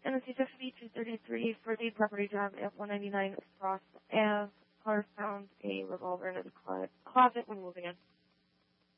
NC50 233 for the property job at 199 Frost Ave. Caller found a revolver in his closet when moving in.